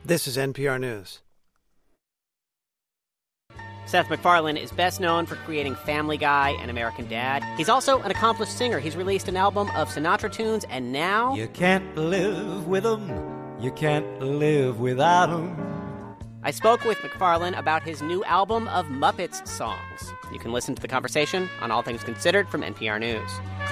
This is NPR News. Seth MacFarlane is best known for creating Family Guy and American Dad. He's also an accomplished singer. He's released an album of Sinatra tunes, and now... You can't live with 'em. You can't live without 'em. I spoke with MacFarlane about his new album of Muppets songs. You can listen to the conversation on All Things Considered from NPR News.